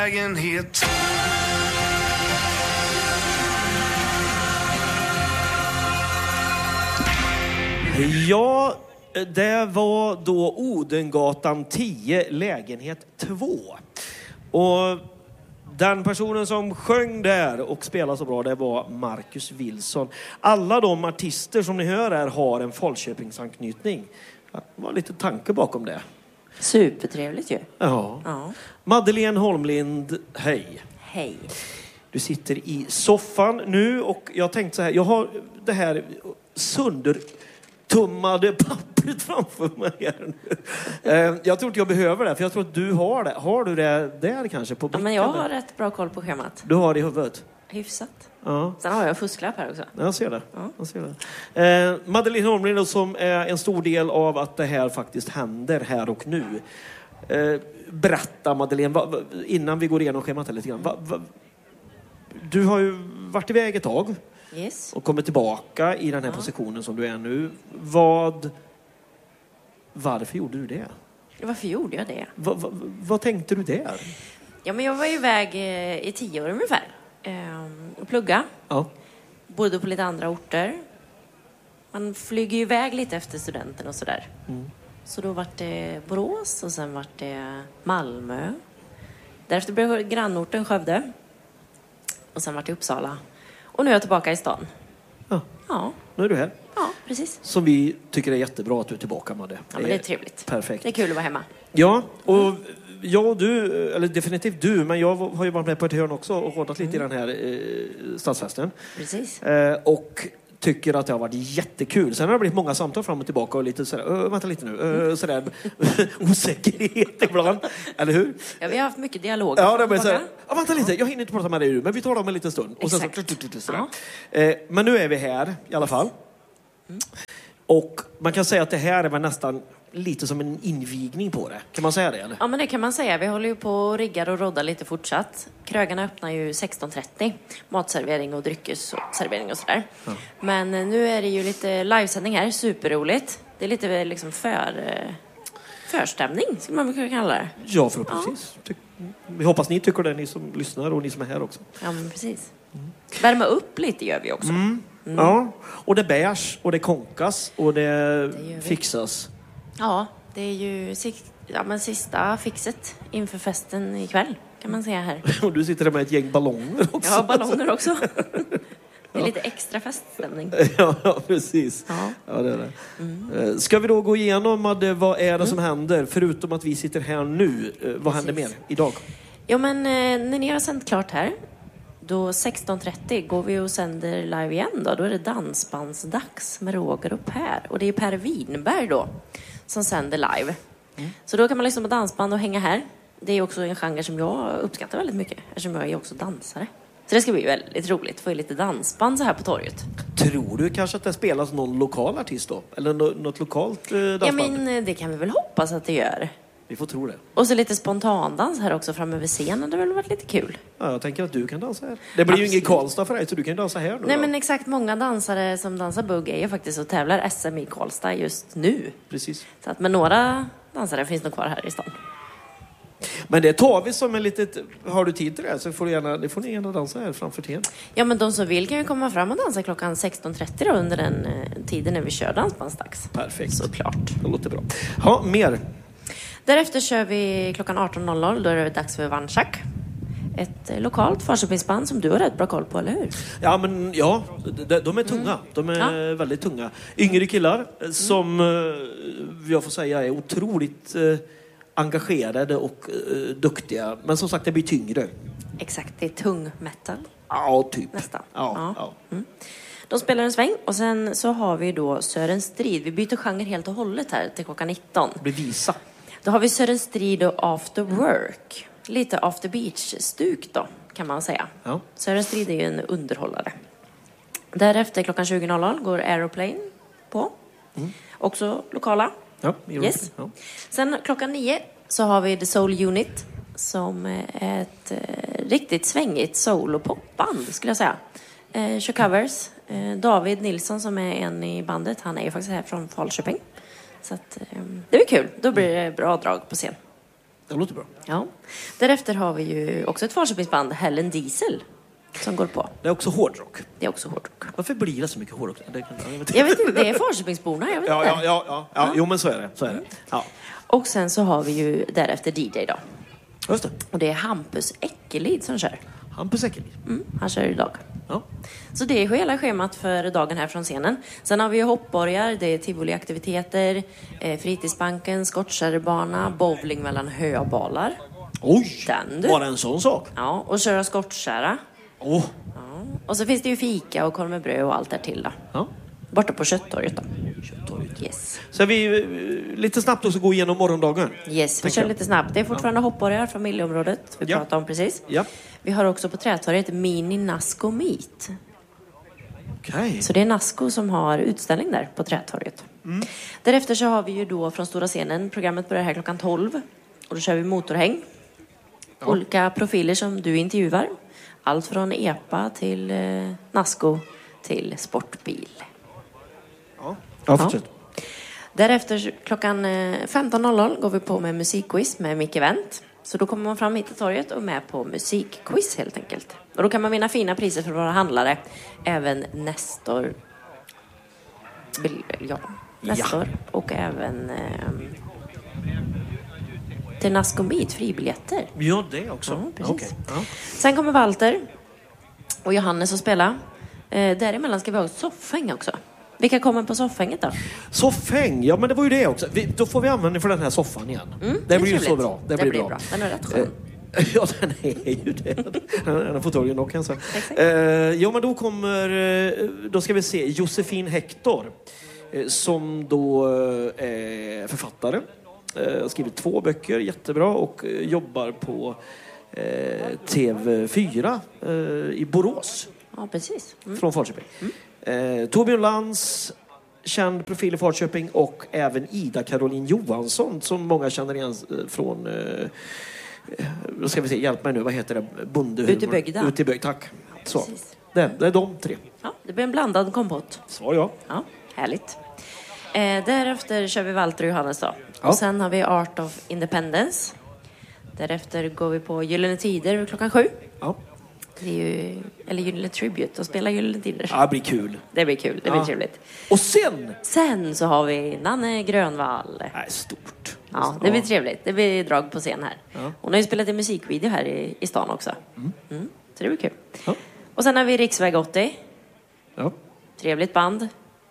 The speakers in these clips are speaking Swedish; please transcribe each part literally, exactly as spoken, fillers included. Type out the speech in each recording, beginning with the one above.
Lägenhet. Ja, det var då Odengatan tio, lägenhet två. Och den personen som sjöng där och spelade så bra, det var Marcus Wilson. Alla de artister som ni hör här har en Falköpingsanknytning. Det var lite tanke bakom det. Supertrevligt ju. Ja. Ja. Madeleine Holmlind, hej. Hej. Du sitter i soffan nu och jag tänkte så här, jag har det här söndertummade pappret framför mig här nu. Jag tror inte jag behöver det, för jag tror att du har det. Har du det där kanske på blicken? Ja, men jag har rätt bra koll på schemat. Du har det i huvudet? Hyfsat. Ja. Sen har jag fusklapp här också. Jag ser det. Ja. Jag ser det. Eh, Madeleine Holmlind som är en stor del av att det här faktiskt händer här och nu. Eh, berätta Madeleine, va, va, innan vi går igenom schemat lite grann. Va, va, du har ju varit iväg ett tag. Yes. Och kommer tillbaka i den här ja. positionen som du är nu. Vad... Varför gjorde du det? Varför gjorde jag det? Va, va, vad tänkte du där? Ja, men jag var iväg eh, i tio år ungefär. Ehm, och plugga. Ja. Bodde på lite andra orter. Man flyger ju iväg lite efter studenten och sådär. Mm. Så då var det Borås och sen var det Malmö. Därefter blev grannorten Skövde. Och sen var det Uppsala. Och nu är jag tillbaka i stan. Ja. Ja. Nu är du här. Ja, precis. Som vi tycker är jättebra att du är tillbaka med det. Ja, men det är trevligt. Perfekt. Det är kul att vara hemma. Ja, och jag och du, eller definitivt du, men jag har ju varit med på ett hörn också och rådat lite mm. i den här eh, stadsfesten. Precis. Eh, och tycker att det har varit jättekul. Sen har det blivit många samtal fram och tillbaka och lite sådär, vänta lite nu, uh, sådär osäkerhet ibland, eller hur? Ja, vi har haft mycket dialog. Ja, det blir såhär, ja, vänta lite, jag hinner inte prata med dig nu, men vi tar dem en liten stund. Och sen så, ja. eh, men nu är vi här i alla fall. Mm. Och man kan säga att det här är väl nästan lite som en invigning på det. Kan man säga det, eller? Ja, men det kan man säga. Vi håller ju på och riggar och roddar lite fortsatt. Krögarna öppnar ju sexton trettio. Matservering och dryckesservering och sådär. Ja. Men nu är det ju lite livesändning här. Superroligt. Det är lite liksom för... förstämning, ska man kunna kalla det. Ja, förhoppningsvis. Ja. Vi hoppas ni tycker det, ni som lyssnar och ni som är här också. Ja, men precis. Mm. Värma upp lite gör vi också. Mm. Mm. Ja, och det bärs och det konkas och det, det fixas. Ja, det är ju ja, men sista fixet inför festen ikväll, kan man säga här. Och du sitter där med ett gäng ballonger också. Ja, ballonger också. Det är lite extra feststämning. Ja, ja, precis. Ja. Ja, det är det. Mm. Ska vi då gå igenom vad är det mm. som händer? Förutom att vi sitter här nu, vad precis. händer mer idag? Jo, men när ni har sänt klart här, då sexton trettio går vi och sänder live igen då. Då är det dansbandsdags med Roger och Per. Och det är Per Winberg då som sänder live. Mm. Så då kan man lyssna på dansband och hänga här. Det är också en genre som jag uppskattar väldigt mycket. Eftersom jag är också dansare. Så det ska bli väldigt roligt. Få lite dansband så här på torget. Tror du kanske att det spelas någon lokal artist då? Eller något lokalt eh, dansband? Ja, men det kan vi väl hoppas att det gör. Vi får tro det. Och så lite spontandans här också framöver scenen. Det har väl varit lite kul. Ja, jag tänker att du kan dansa här. Det blir Absolut. ju ingen Karlstad för dig, så du kan dansa här nu. Nej, då. Men exakt, många dansare som dansar bugg är ju faktiskt och tävlar S M i Karlstad just nu. Precis. Så att, men några dansare finns nog kvar här i stan. Men det tar vi som en litet... Har du tid till det så får, du gärna, det får ni gärna dansa här framför tiden. Ja, men de som vill kan ju komma fram och dansa klockan sexton trettio då, under den eh, tiden när vi kör dansbandsdags. Perfekt. Såklart. Det låter bra. Ja, mer. Därefter kör vi klockan arton noll noll. Då är det dags för Vanschak. Ett eh, lokalt Falköpingsband som du har rätt bra koll på, eller hur? Ja, men ja, de, de är tunga. Mm. De är ja. väldigt tunga. Yngre killar mm. som eh, jag får säga är otroligt... Eh, engagerade och uh, duktiga. Men som sagt, det blir tyngre. Exakt, det är tung metal. Ja, typ. Nästan. Ja, ja. ja. Mm. De spelar en sväng och sen så har vi då Sören Strid. Vi byter genre helt och hållet här till klockan nitton. Det blir visa. Då har vi Sören Strid och After Work. Lite After Beach-stuk då, kan man säga. Ja. Sören Strid är ju en underhållare. Därefter klockan tjugo noll noll går Aeroplane på. Mm. Också lokala. Ja, yes. ja. Sen klockan nio så har vi The Soul Unit som är ett eh, riktigt svängigt soul- och popband skulle jag säga. Eh, kör covers. Eh, David Nilsson som är en i bandet, han är ju faktiskt här från Falköping. Så att, eh, det blir kul. Då blir det bra drag på scen. Det låter bra. Ja. Därefter har vi ju också ett Falköpingsband, Helen Diesel, som går på. Det är också hårdrock. Det är också hårdrock. Varför blir det så mycket hårdrock? Det, jag, vet jag vet inte, det är Falköpingsborna, jag vet ja, inte. Ja, ja, ja, ja. Ja. Jo, men så är det. Så är det. Ja. Och sen så har vi ju därefter D J då. Just det. Och det är Hampus Eckelid som kör. Hampus Eckelid. Mm, han kör idag. Ja. Så det är hela schemat för dagen här från scenen. Sen har vi ju hoppborgar, det är tivoliaktiviteter, eh, fritidsbanken, skottkärrbana, bowling mellan höbalar. Oj, Den, du. var det en sån sak? Ja, och köra skottkärra. Åh. Ja. Och så finns det ju fika och korv med bröd och allt där till då. Ja. Borta på Köttorget då. Köttorget. Yes. Så vi eh, lite snabbt också gå igenom morgondagen. Yes, vi Tänker kör jag. lite snabbt. Det är fortfarande ja. hoppborgar, familjeområdet. Vi Ja. pratade om precis. Ja. Vi har också på Trätorget Mini Nasco Meet. Okej. Så det är Nasco som har utställning där på Trätorget. Mm. Därefter så har vi ju då från stora scenen, programmet börjar här klockan tolv. Och då kör vi motorhäng. Ja. Olika profiler som du intervjuar. Allt från E P A till eh, Nasco till sportbil. Ja, ja fortsätt. Ja. Därefter klockan femton noll noll går vi på med musikquiz med Micke Wendt. Så då kommer man fram hit till torget och med på musikquiz helt enkelt. Och då kan man vinna fina priser för våra handlare. Även Nestor. Ja, Nestor. Ja. Och även eh, till Nasco Meet, fribiljetter. Ja, det också. Ja, precis. Okay. Ja. Sen kommer Walter och Johannes att spela. Eh, däremellan ska vi ha ett soffhäng också. Vilka kommer på soffhänget då? Soffhäng, ja men det var ju det också. Vi, då får vi användning för den här soffan igen. Mm, det, det blir ju så bra. Det, det blir, blir bra. bra. Den är rätt skön. Ja, den är ju det. Den är fåtöljen dock, kan jag säga. Eh, ja, men då kommer... Då ska vi se Josefin Hector. Eh, som då eh, är författare. Eh, har skrivit två böcker, jättebra. Och eh, jobbar på eh, T V fyra eh, i Borås. Ja, precis. Mm. Från Falköping. Mm. Eh, Torbjörn Lantz, känd profil i Falköping, och även Ida Caroline Johansson som många känner igen från eh, vad ska vi se, hjälp mig nu, vad heter det? Bondehumor. Ut i Bögda. Ut i Bögda, tack. Så. Precis. Det, det är de tre. Ja, det blir en blandad kompott. Svar ja. Ja, härligt. Eh, därefter kör vi Walter och Johannes då. Ja. Och sen har vi Art of Independence. Därefter går vi på Gyllene Tider klockan sju. Ja. Det är ju, eller Gyllene Tribute, och spela Gyllene Tider. Ja, det blir kul. Det blir kul, det Ja. blir trevligt. Och sen... Sen så har vi Nanne Grönvall. Nej, stort. Ja, det blir trevligt. Det blir drag på scen här. Ja. Hon har ju spelat en musikvideo här i, i stan också. Mm. Mm, så det blir kul. Ja. Och sen har vi Riksväg åttio. Ja. Trevligt band.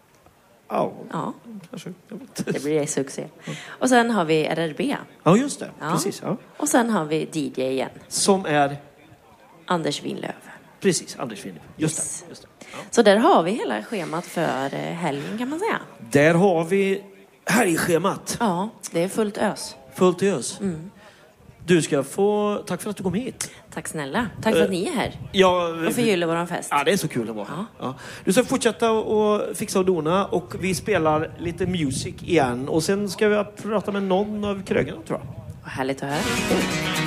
Ja, Ja, kanske. Jag vet inte. det blir succé. Och sen har vi R R B. Ja, just det. Ja. Precis. Ja. Och sen har vi D J igen. Som är... Anders Winlöf. Precis, Anders Winlöf. Just Yes. det. Just det. Ja. Så där har vi hela schemat för eh, helgen kan man säga. Där har vi helgschemat. Ja, det är fullt ös. Fullt ös. Mm. Du ska få... Tack för att du kom hit. Tack snälla. Tack för att ni är här Ja, och förgyller våran fest. ja, det är så kul att vara. Ja. Ja. Du ska fortsätta och fixa och dona, och vi spelar lite music igen. Och sen ska vi prata med någon av krögarna, tror jag. Vad härligt att höra.